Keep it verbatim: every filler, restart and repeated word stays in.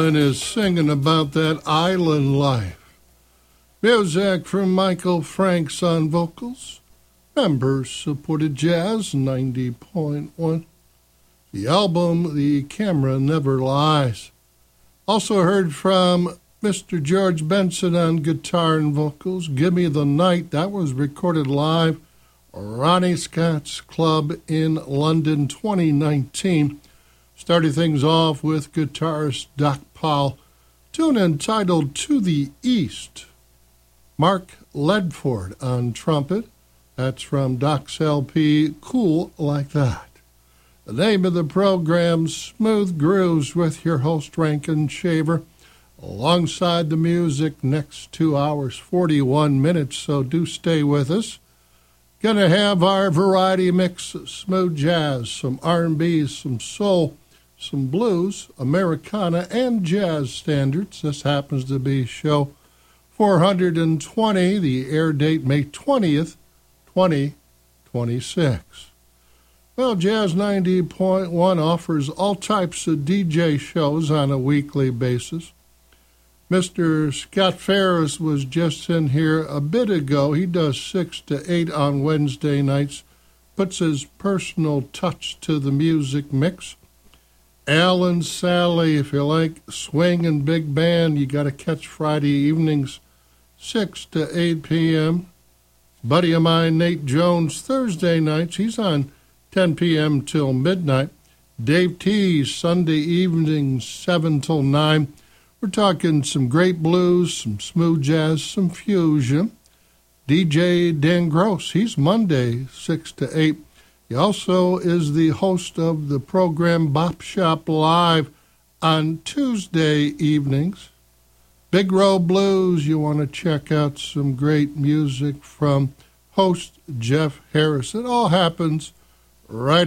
And is singing about that island life. Music from Michael Franks on vocals. Members supported Jazz ninety point one. The album, The Camera Never Lies. Also heard from Mister George Benson on guitar and vocals. Give Me the Night, that was recorded live. Ronnie Scott's Club in London twenty nineteen. Started things off with guitarist Doc Powell, tune entitled To the East. Mark Ledford on trumpet. That's from Doc's L P, Cool Like That. The name of the program, Smooth Grooves, with your host Rankin Shaver. Alongside the music, next two hours, forty-one minutes, so do stay with us. Gonna have our variety mix, smooth jazz, some R and B, some soul, some blues, Americana, and jazz standards. This happens to be show four hundred twenty, the air date May twentieth, twenty twenty-six. Well, Jazz ninety point one offers all types of D J shows on a weekly basis. Mister Scott Ferris was just in here a bit ago. He does six to eight on Wednesday nights, puts his personal touch to the music mix. Al and Sally, if you like swing and big band, you got to catch Friday evenings, six to eight p.m. Buddy of mine, Nate Jones, Thursday nights, he's on ten p.m. till midnight. Dave T, Sunday evenings, seven till nine. We're talking some great blues, some smooth jazz, some fusion. D J Dan Gross, he's Monday, six to eight. He also is the host of the program Bop Shop Live on Tuesday evenings. Big Row Blues, you want to check out some great music from host Jeff Harris. It all happens right